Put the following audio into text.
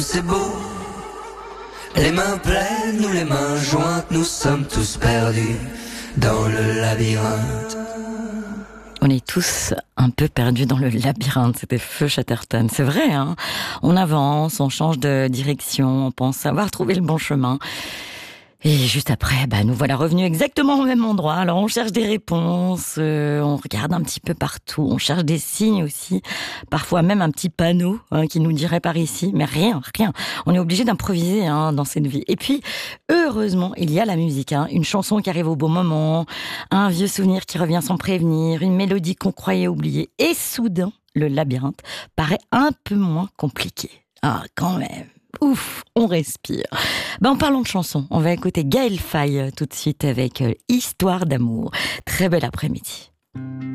C'est beau, les mains pleines ou les mains jointes, nous sommes tous perdus dans le labyrinthe. On est tous un peu perdus dans le labyrinthe, c'était Feu Chatterton. C'est vrai, hein. On avance, on change de direction, on pense avoir trouvé le bon chemin. Et juste après, nous voilà revenus exactement au même endroit. Alors on cherche des réponses, on regarde un petit peu partout, on cherche des signes aussi, parfois même un petit panneau qui nous dirait par ici, mais rien. On est obligé d'improviser dans cette vie. Et puis, heureusement, il y a la musique, une chanson qui arrive au bon moment, un vieux souvenir qui revient sans prévenir, une mélodie qu'on croyait oublier. Et soudain, le labyrinthe paraît un peu moins compliqué. Ah, quand même. Ouf, on respire. En parlant de chansons, on va écouter Gaël Faye tout de suite avec Histoire d'amour. Très bel après-midi.